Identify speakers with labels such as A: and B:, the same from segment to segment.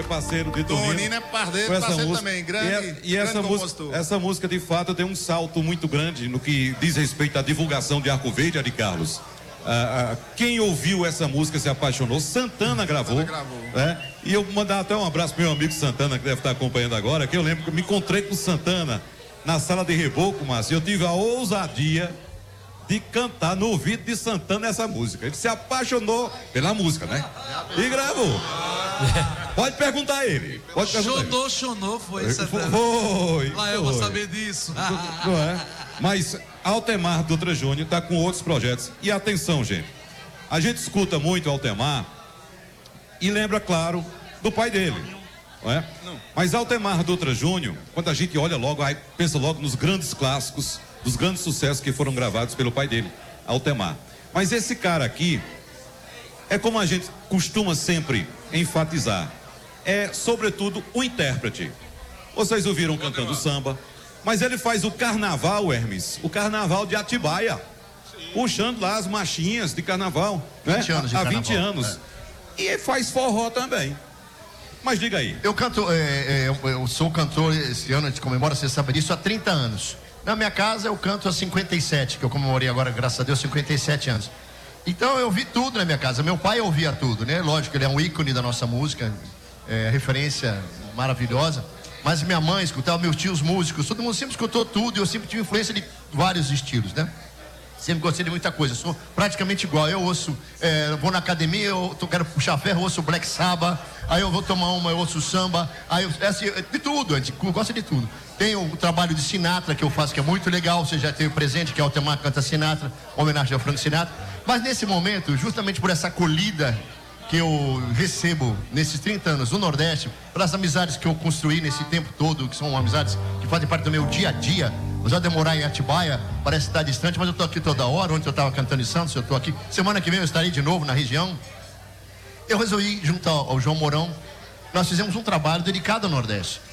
A: parceiro de Tonino.
B: Tonino é parceiro também, grande.
A: E essa música, de fato, tem um salto muito grande no que diz respeito à divulgação de Arco Verde, Ari Carlos. Quem ouviu essa música se apaixonou. Santana gravou. E eu mandar até um abraço pro meu amigo Santana, que deve estar acompanhando agora, que eu lembro que eu me encontrei com o Santana na sala de reboco, Márcio. Eu tive a ousadia de cantar no ouvido de Santana essa música. Ele se apaixonou pela música, né? E gravou. Pode perguntar a ele.
C: Chonou, foi Santana.
A: Foi.
C: Eu vou saber disso.
A: Não é? Mas Altemar Dutra Júnior está com outros projetos. E atenção, gente. A gente escuta muito Altemar e lembra, claro, do pai dele. Não é? Não. Mas Altemar Dutra Júnior, quando a gente olha logo, aí pensa logo nos grandes clássicos, dos grandes sucessos que foram gravados pelo pai dele, Altemar. Mas esse cara aqui é como a gente costuma sempre enfatizar, é sobretudo o intérprete. Vocês ouviram cantando samba, mas ele faz o carnaval, Hermes, o carnaval de Atibaia, puxando lá as marchinhas de carnaval,
D: 20 anos de
A: há
D: carnaval,
A: 20 anos. E ele faz forró também. Mas diga aí.
D: Eu canto, eu sou cantor, esse ano a gente comemora, você sabe disso, há 30 anos. Na minha casa eu canto há 57, que eu comemorei agora, graças a Deus, 57 anos. Então eu ouvi tudo na minha casa. Meu pai ouvia tudo, né? Lógico, ele é um ícone da nossa música, referência maravilhosa. Mas minha mãe escutava, meus tios músicos, todo mundo sempre escutou tudo e eu sempre tive influência de vários estilos, né? Sempre gostei de muita coisa, sou praticamente igual. Eu ouço, vou na academia, quero puxar ferro, eu ouço Black Sabbath, aí eu vou tomar eu ouço samba, aí de tudo, a gente gosta de tudo. Tem o trabalho de Sinatra que eu faço, que é muito legal, você já teve presente, que é o Altemar canta Sinatra, homenagem ao Frank Sinatra. Mas nesse momento, justamente por essa acolhida que eu recebo nesses 30 anos no Nordeste, pelas amizades que eu construí nesse tempo todo, que são amizades que fazem parte do meu dia a dia. Apesar de morar em Atibaia, parece estar distante, mas eu estou aqui toda hora. Ontem eu estava cantando em Santos, eu estou aqui. Semana que vem eu estarei de novo na região. Eu resolvi, junto ao João Mourão, nós fizemos um trabalho dedicado ao Nordeste.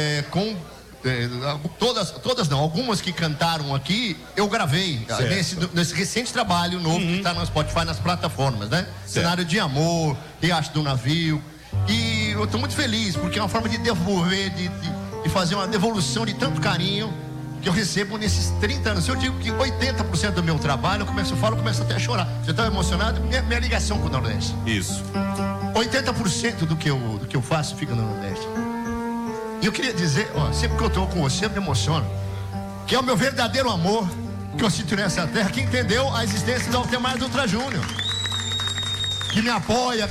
D: Algumas que cantaram aqui, eu gravei nesse recente trabalho novo que está no Spotify, nas plataformas, né? Certo. Cenário de Amor, Riacho do Navio. E eu estou muito feliz, porque é uma forma de devolver, de fazer uma devolução de tanto carinho que eu recebo nesses 30 anos. Eu digo que 80% do meu trabalho, eu começo até a chorar. Você está emocionado? Minha ligação com o Nordeste.
A: Isso.
D: 80% do que eu faço fica no Nordeste. E eu queria dizer, sempre que eu estou com você, eu me emociono, que é o meu verdadeiro amor que eu sinto nessa terra, que entendeu a existência do Altemar Dutra Júnior, que me apoia,